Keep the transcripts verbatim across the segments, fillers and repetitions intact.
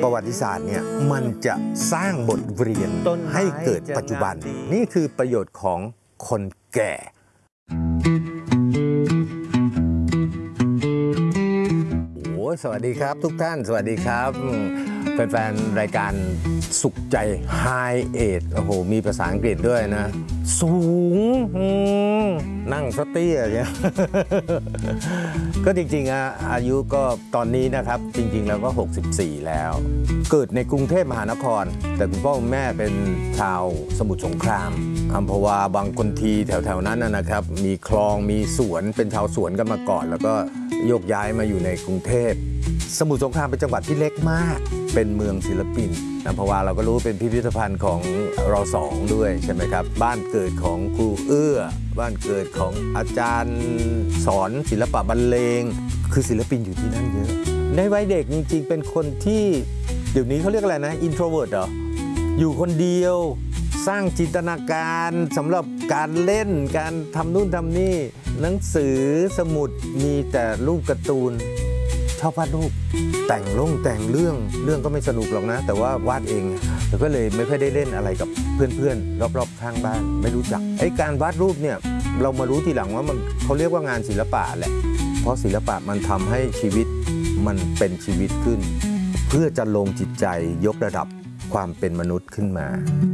ประวัติศาสตร์เนี่ยมันจะสร้างบทเรียนให้เกิดปัจจุบันนี่คือประโยชน์ของคนแก่โอ้สวัสดีครับทุกท่านสวัสดีครับแฟนๆรายการสุขใจ High Age โอ้โหมีภาษาอังกฤษด้วยนะสูงนั่งสเตี้ยเนี่ย ก็จริงๆอะอายุก็ตอนนี้นะครับจริงๆแล้วก็หกสิบสี่แล้วเกิดในกรุงเทพมหานครแต่คุณพ่อคุณแม่เป็นชาวสมุทรสงครามอัมพวาบางคนทีแถวๆนั้นนะครับมีคลองมีสวนเป็นชาวสวนกันมาก่อนแล้วก็โยกย้ายมาอยู่ในกรุงเทพสมุทรสงครามเป็นจังหวัดที่เล็กมากเป็นเมืองศิลปินอัมพวาเราก็รู้เป็นพิพิธภัณฑ์ของรสองด้วยใช่ไหมครับบ้านเกิดของครูเอื้อบ้านเกิดของอาจารย์สอนศิลปะบรรเลงคือศิลปินอยู่ที่นั่นเยอะในวัยเด็กจริงๆเป็นคนที่เดี๋ยวนี้เขาเรียกอะไรนะ introvert เหรออยู่คนเดียวสร้างจินตนาการสำหรับการเล่นการทำนู่นทำนี่หนังสือสมุดมีแต่รูปการ์ตูนชอบวาดรูปแต่งลงแต่งเรื่องเรื่องก็ไม่สนุกหรอกนะแต่ว่าวาดเองแล้วก็เลยไม่ค่อยได้เล่นอะไรกับเพื่อนๆรอบๆข้างบ้านไม่รู้จักไอ้การวาดรูปเนี่ยเรามารู้ทีหลังว่ามันเขาเรียกว่างานศิลปะแหละเพราะศิลปะมันทำให้ชีวิตมันเป็นชีวิตขึ้นเพื่อจะลงจิตใจยกระดับความเป็นมนุษย์ขึ้นมา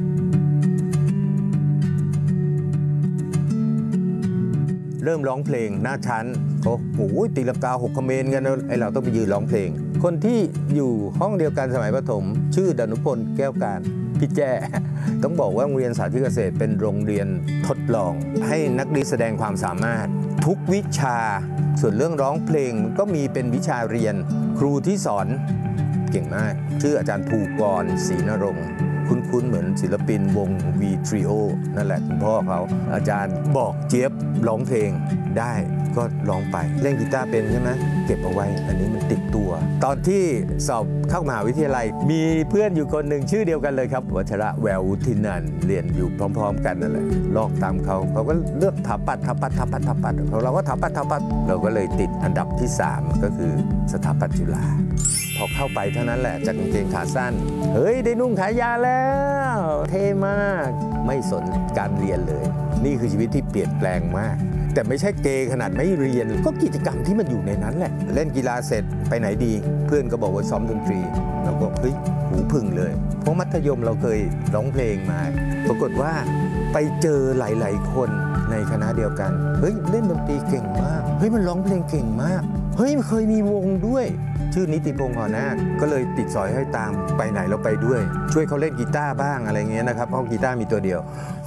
เริ่มร้องเพลงหน้าชั้นเขาโอ้ยตีลังกาหกคเมนกันไอเราต้องไปยืนร้องเพลงคนที่อยู่ห้องเดียวกันสมัยประถมชื่อดนุพลแก้วการพี่แจ้ต้องบอกว่าโรงเรียนสาธิตเกษตรเป็นโรงเรียนทดลองให้นักเรียนแสดงความสามารถทุกวิชาส่วนเรื่องร้องเพลงก็มีเป็นวิชาเรียนครูที่สอนเก่งมากชื่ออาจารย์ภูกรศรีนรงค์คุ้นๆเหมือนศิลปินวง V Trio นั่นแหละคุณพ่อเขาอาจารย์บอกเจี๊ยบร้องเพลงได้ก็ร้องไปเล่นกีตาร์เป็นใช่ไหมเก็บเอาไว้อันนี้มันติดตัวตอนที่สอบเข้ามหาวิทยาลัยมีเพื่อนอยู่คนหนึ่งชื่อเดียวกันเลยครับวัชระแวววุฒินันท์เรียนอยู่พร้อมๆกันนั่นแหละลอกตามเขาเขาก็เลือกถาปัดถาปัดถาปัดถาปัดเราก็ถาปัดถาปัดเราก็เลยติดอันดับที่สามก็คือสถาปัตย์จุฬาพอเข้าไปเท่านั้นแหละจากกางเกงขาสั้นเฮ้ยได้นุ่งขายาวแล้วเท่มากไม่สนการเรียนเลยนี่คือชีวิตที่เปลี่ยนแปลงมากแต่ไม่ใช่เกย์ขนาดไม่เรียนก็กิจกรรมที่มันอยู่ในนั้นแหละเล่นกีฬาเสร็จไปไหนดีเพื่อนก็บอกว่าซ้อมดนตรีเราก็เฮ้ยหูพึ่งเลยเพราะมัธยมเราเคยร้องเพลงมาปรากฏว่าไปเจอหลายๆคนในคณะเดียวกันเฮ้ยเล่นดนตรีเก่งมากเฮ้ยมันร้องเพลงเก่งมากเฮ้ยมันเคยมีวงด้วยชื่อนิติพงษ์หอนาคก็เลยติดสอยให้ตามไปไหนเราไปด้วยช่วยเขาเล่นกีตาร์บ้างอะไรเงี้ยนะครับเพราะกีตาร์มีตัวเดียว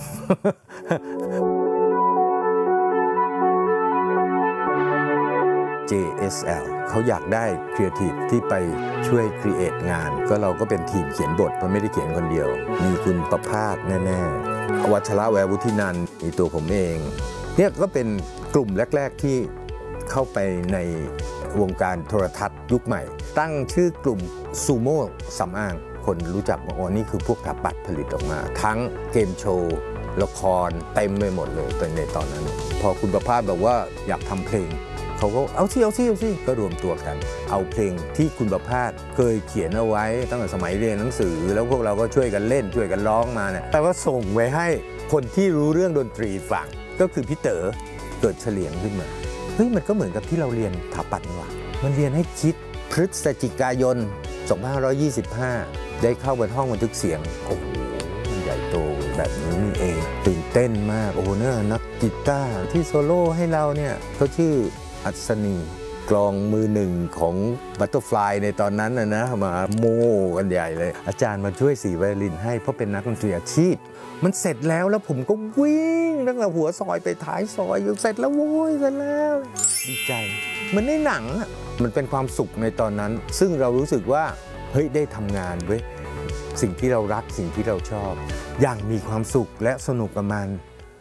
เจ เอส แอล เขาอยากได้ครีเอทีฟที่ไปช่วยครีเอทงานก็เราก็เป็นทีมเขียนบทเพราะไม่ได้เขียนคนเดียวมีคุณประภาสแน่ๆวัชระแวววุฒินันท์มีตัวผมเองเนี่ยก็เป็นกลุ่มแรกๆที่เข้าไปในวงการโทรทัศน์ยุคใหม่ตั้งชื่อกลุ่มซูโม่สำอางคนรู้จักว่าอ๋อนี่คือพวกถาปัตย์ผลิตออกมาทั้งเกมโชว์ละครเต็มไปหมดเลยในตอนนั้นพอคุณประภาสบอกว่าอยากทำเพลงเขาก็เอาสิเอาสิเอาสิก็รวมตัวกันเอาเพลงที่คุณประภาสเคยเขียนเอาไว้ตั้งแต่สมัยเรียนหนังสือแล้วพวกเราก็ช่วยกันเล่นช่วยกันร้องมาเนี่ยแต่ว่าส่งไว้ให้คนที่รู้เรื่องดนตรีฟังก็คือพี่เต๋อเกิดเฉลียงขึ้นมาเฮ้ยมันก็เหมือนกับที่เราเรียนถาปัตย์นี่หว่ามันเรียนให้คิดพฤศจิกายนสองพันห้าร้อยยี่สิบห้าได้เข้าบนห้องบันทึกเสียงโอ้โหใหญ่โตแบบนี้นี่เองตื่นเต้นมากโอ้เนี่ยนักกีตาร์ที่โซโล่ให้เราเนี่ยเขาชื่ออัศนีกลองมือหนึ่งของบัตเตอร์ฟลายในตอนนั้นนะนะมาโม่กันใหญ่เลยอาจารย์มาช่วยสีไวโอลินให้เพราะเป็นนักดนตรีอาชีพมันเสร็จแล้วแล้วผมก็วิ่งตั้งแต่หัวซอยไปท้ายซอยอยู่เสร็จแล้วโว้ยเสร็จแล้วดีใจมันในหนังอ่ะมันเป็นความสุขในตอนนั้นซึ่งเรารู้สึกว่าเฮ้ยได้ทำงานเว้ยสิ่งที่เรารักสิ่งที่เราชอบอย่างมีความสุขและสนุกกับมัน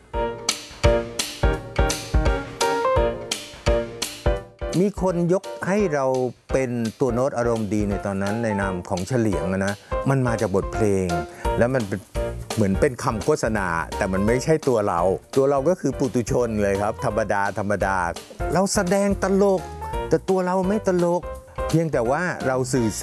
มีคนยกให้เราเป็นตัวโน้ตอารมณ์ดีในตอนนั้นในนามของเฉลียงนะมันมาจากบทเพลงแล้วมันเป็นเหมือนเป็นคำโฆษณาแต่มันไม่ใช่ตัวเราตัวเราก็คือปุถุชนเลยครับธรรมดาธรรมดาเราแสดงตลกแต่ตัวเราไม่ตลกเพียงแต่ว่าเราสื่อ